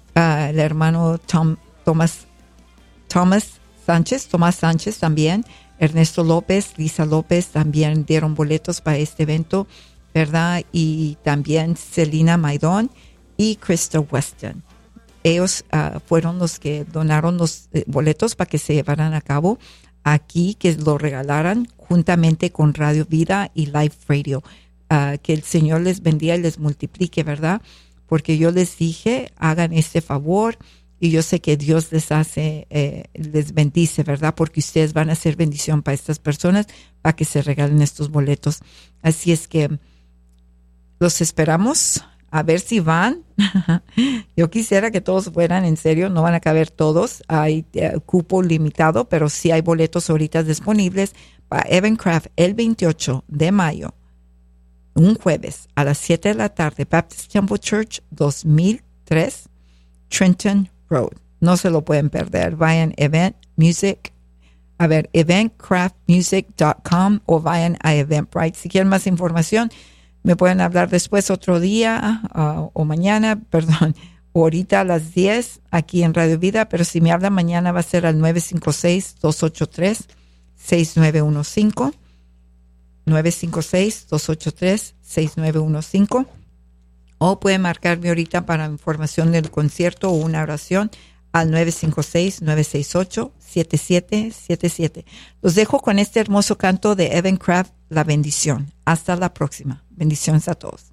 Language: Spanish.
el hermano Tomás Sánchez también, Ernesto López, Lisa López también dieron boletos para este evento, ¿verdad? Y también Celina Maidón y Crystal Weston. Ellos fueron los que donaron los boletos para que se llevaran a cabo aquí, que lo regalaran juntamente con Radio Vida y Life Radio. Que el Señor les bendiga y les multiplique, ¿verdad? Porque yo les dije, hagan este favor, y yo sé que Dios les bendice, ¿verdad? Porque ustedes van a ser bendición para estas personas, para que se regalen estos boletos. Así es que los esperamos, a ver si van. Yo quisiera que todos fueran, en serio, no van a caber todos. Hay cupo limitado, pero sí hay boletos ahorita disponibles para Evencraft el 28 de mayo. Un jueves a las 7 de la tarde, Baptist Temple Church, 2003, Trenton Road. No se lo pueden perder. Vayan eventcraftmusic.com o vayan a Eventbrite. Si quieren más información, me pueden hablar después otro día o mañana, perdón, o ahorita a las 10 aquí en Radio Vida, pero si me hablan mañana va a ser al 956-283-6915. 956-283-6915, o pueden marcarme ahorita para información del concierto o una oración al 956-968-7777. Los dejo con este hermoso canto de Evencraft, La Bendición. Hasta la próxima. Bendiciones a todos.